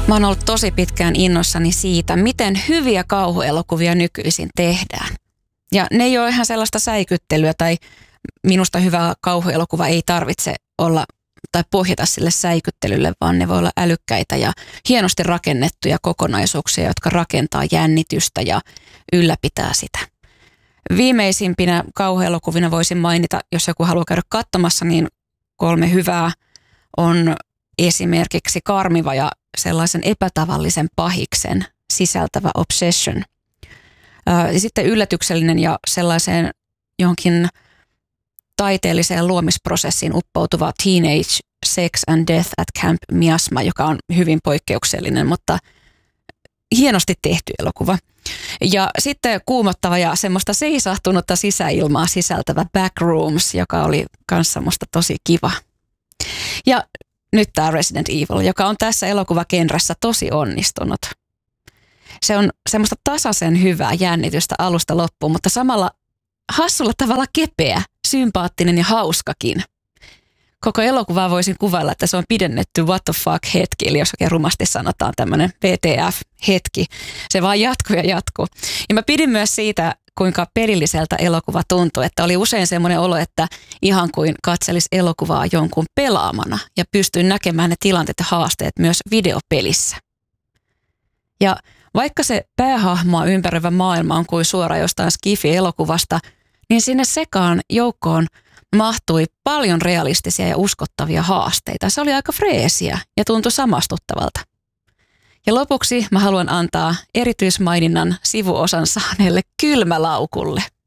Mä oon ollut tosi pitkään innoissani siitä, miten hyviä kauhuelokuvia nykyisin tehdään. Ja ne ei ole ihan sellaista säikyttelyä tai minusta hyvä kauhuelokuva ei tarvitse olla tai pohjata sille säikyttelylle, vaan ne voi olla älykkäitä ja hienosti rakennettuja kokonaisuuksia, jotka rakentaa jännitystä ja ylläpitää sitä. Viimeisimpinä kauhuelokuvina voisin mainita, jos joku haluaa käydä katsomassa, niin 3 hyvää on esimerkiksi Karmiva ja sellaisen epätavallisen pahiksen sisältävä Obsession. Ja sitten yllätyksellinen ja sellaiseen johonkin taiteelliseen luomisprosessiin uppoutuva Teenage Sex and Death at Camp Miasma, joka on hyvin poikkeuksellinen, mutta hienosti tehty elokuva. Ja sitten kuumottava ja semmoista seisahtunutta sisäilmaa sisältävä Backrooms, joka oli kanssa musta tosi kiva. Ja nyt tämä Resident Evil, joka on tässä elokuvagenressä tosi onnistunut. Se on semmoista tasaisen hyvää jännitystä alusta loppuun, mutta samalla hassulla tavalla kepeä, sympaattinen ja hauskakin. Koko elokuvaa voisin kuvailla, että se on pidennetty what the fuck hetki, eli jos oikein rumasti sanotaan tämmöinen WTF-hetki. Se vaan jatkuu ja jatkuu. Ja mä pidin myös siitä, kuinka pelilliseltä elokuva tuntui, että oli usein semmoinen olo, että ihan kuin katselisi elokuvaa jonkun pelaamana ja pystyin näkemään ne tilanteet ja haasteet myös videopelissä. Ja vaikka se päähahmoa ympäröivä maailma on kuin suora jostain Skifi-elokuvasta, niin sinne sekaan joukkoon mahtui paljon realistisia ja uskottavia haasteita. Se oli aika freesiä ja tuntui samastuttavalta. Ja lopuksi mä haluan antaa erityismaininnan sivuosan saaneelle Kylmälaukulle.